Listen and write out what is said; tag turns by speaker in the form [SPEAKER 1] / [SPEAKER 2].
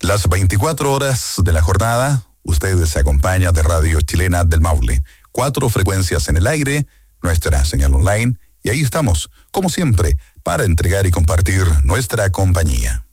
[SPEAKER 1] Las 24 horas de la jornada, ustedes se acompaña de Radio Chilena del Maule. 4 frecuencias en el aire, nuestra señal online, y ahí estamos, como siempre, para entregar y compartir nuestra compañía.